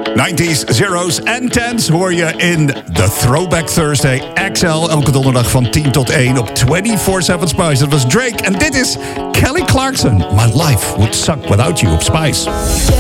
90s, zeros en tens hoor je in de Throwback Thursday XL. Elke donderdag van 10 tot 1 op 24/7 Spice. Dat was Drake en dit is Kelly Clarkson. My life would suck without you op Spice.